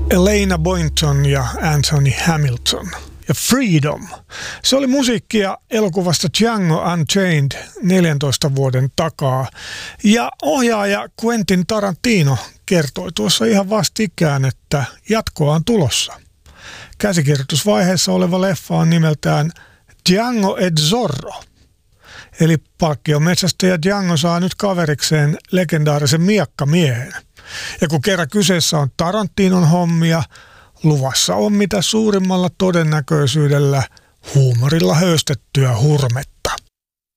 Elena Boynton ja Anthony Hamilton. Ja Freedom. Se oli musiikkia elokuvasta Django Unchained 14 vuoden takaa. Ja ohjaaja Quentin Tarantino kertoi tuossa ihan vastikään, että jatkoa on tulossa. Käsikirjoitusvaiheessa oleva leffa on nimeltään Django et Zorro. Eli palkkiometsästäjä Django saa nyt kaverikseen legendaarisen miekkamiehen. Ja kun kerran kyseessä on Tarantinon hommia, luvassa on mitä suurimmalla todennäköisyydellä huumorilla höystettyä hurmetta.